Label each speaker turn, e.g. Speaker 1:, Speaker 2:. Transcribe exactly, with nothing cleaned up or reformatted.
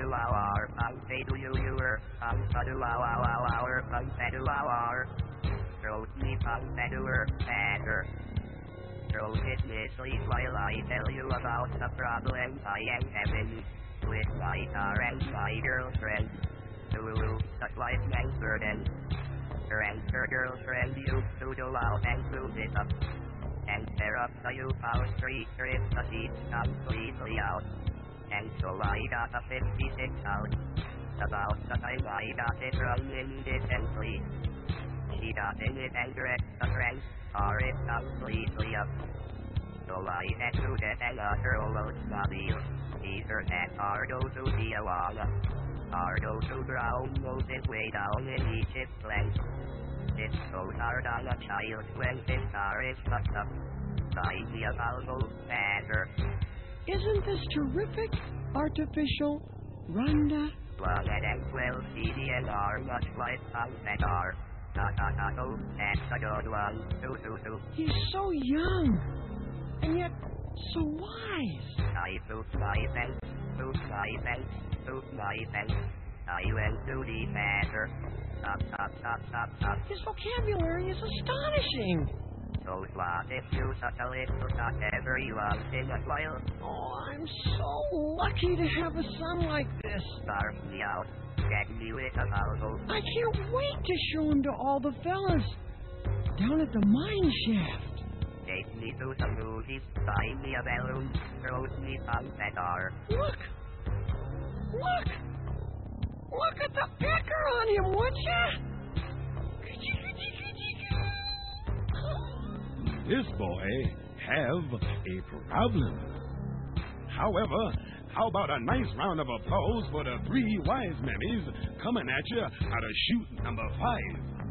Speaker 1: Paduawar, Padu Uur, Paduawar, Paduawar. Throat me Paduur, Patter. Throat it mislead while I tell you about the problem I am having with my car and my girlfriend. Ooh, such life and burden. Her and her girlfriend used to go out and move it up. And tear up the U-Power Street strip the sheets completely out. And so I got a fifty-six out. About the time I got it running decently. She got in it and wrecked the friends, tore it completely up. So I had to get another Oldsmobile. Either that or go to Tijuana. Or go to ground, move it way down in Egypt land. It's so hard on a child when his car is fucked up. Buy me a Volvo Patter.
Speaker 2: Isn't this terrific? Artificial Rhonda?
Speaker 1: One and twelve C D and R much like Patter. Ta ta ta oh, that's a good one. Two two two.
Speaker 2: He's so young, and yet so wise.
Speaker 1: I took my fence, took my fence, took my fence. I went to the Patter. Stop, stop, stop, stop, stop.
Speaker 2: His vocabulary is astonishing.
Speaker 1: So what if you suck a little cock every once in a while?
Speaker 2: Oh, I'm so lucky to have a son like this.
Speaker 1: Starve me out. Get me with a Volvo.
Speaker 2: I can't wait to show him to all the fellas down at the mine shaft.
Speaker 1: Take me to some movies, buy me a balloon, throw me some Patter.
Speaker 2: Look! Look! Look at the pecker on him, would ya?
Speaker 3: This boy have a problem. However, how about a nice round of applause for the three wise mennies coming at you out of chute number five?